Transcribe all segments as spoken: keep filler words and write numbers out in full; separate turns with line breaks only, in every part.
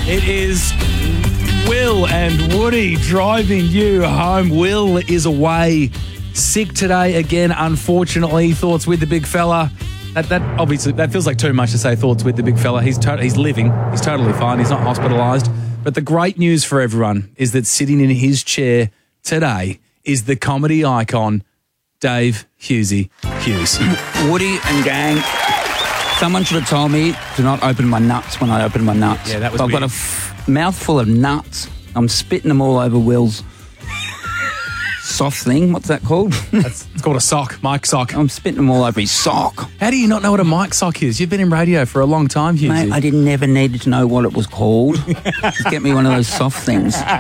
It is Will and Woody driving you home. Will is away, sick today again, unfortunately. Thoughts with the big fella. That, that obviously, that feels like too much to say thoughts with the big fella. He's, to- he's living. He's totally fine. He's not hospitalised. But the great news for everyone is that sitting in his chair today is the comedy icon, Dave Hughesy Hughes.
Woody and gang, someone should have told me to not open my nuts when I open my nuts.
Yeah, that was
I've
weird.
got a f- mouthful of nuts. I'm spitting them all over Will's soft thing. What's that called?
That's, it's called a sock, mic sock.
I'm spitting them all over his sock.
How do you not know what a mic sock is? You've been in radio for a long time, Hughesy.
Mate, I didn't never needed to know what it was called. Just get me one of those soft things.
do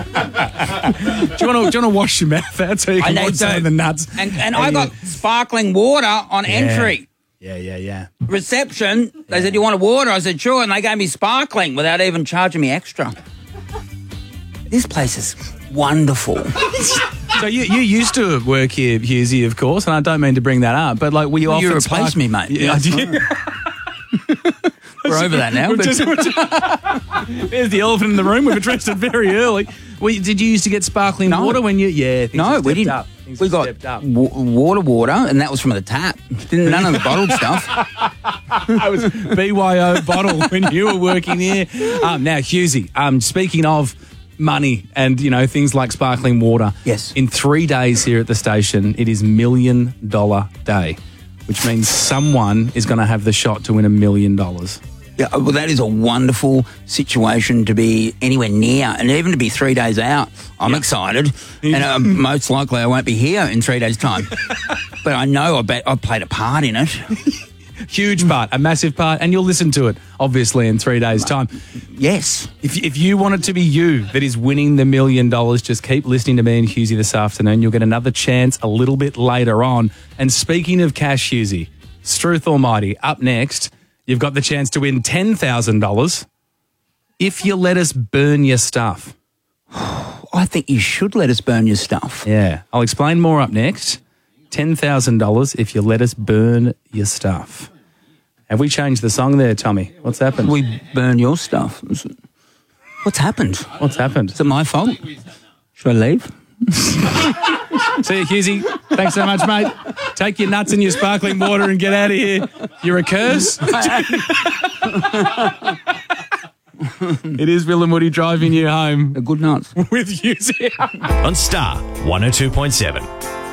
you want to do you want to wash your mouth out so you can watch some of the nuts?
And, and I got sparkling water on
Yeah.
entry.
Yeah, yeah, yeah.
Reception, they said, "You want a water?" I said, "Sure," and they gave me sparkling without even charging me extra. This place is wonderful.
So you, you used to work here, Hughesy, of course, and I don't mean to bring that up, but like, were you
Well,
offered
you replaced
spark-
me, mate.
Yeah,
Yeah, We're over that now.
We're
But
just- we're just- There's the elephant in the room. We've addressed it very early. Well, did you used to get sparkling
No.
water when you? Yeah, things
no,
have
we
stepped
didn't.
Up. Things
We
have
got
stepped up.
wa- water, water, and that was from the tap. Didn't none of the bottled stuff.
I was B Y O bottle when you were working here. Um, now, Hughesy, um, speaking of money and, you know, things like sparkling water.
Yes.
In three days here at the station, it is Million Dollar Day, which means someone is going to have the shot to win a million dollars.
Yeah, well, that is a wonderful situation to be anywhere near, and even to be three days out. I'm
Yeah.
excited, and uh, most likely I won't be here in three days' time. But I know I bet I played a part in it.
Huge part, a massive part, and you'll listen to it, obviously, in three days' time.
Yes.
If, if you want it to be you that is winning the million dollars, just keep listening to me and Hughesy this afternoon. You'll get another chance a little bit later on. And speaking of cash, Hughesy, Struth Almighty, up next, you've got the chance to win ten thousand dollars if you let us burn your stuff.
I think you should let us burn your stuff.
Yeah, I'll explain more up next. ten thousand dollars if you let us burn your stuff. Have we changed the song there, Tommy? What's happened?
We burn your stuff. What's happened?
What's happened?
Is it my fault? Should I leave?
See you, Hughesy. Thanks so much, mate. Take your nuts and your sparkling water and get out of here. You're a curse. It is Will and Woody driving you home
A good nuts.
with Hughesy.
On Star one oh two point seven.